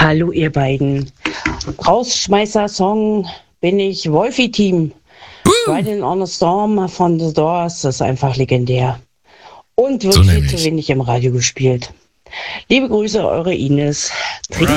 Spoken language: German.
Hallo ihr beiden. Rausschmeißer-Song bin ich Wolfi-Team. Riding on a Storm von The Doors, das ist einfach legendär. Und wird viel zu wenig im Radio gespielt. Liebe Grüße, eure Ines.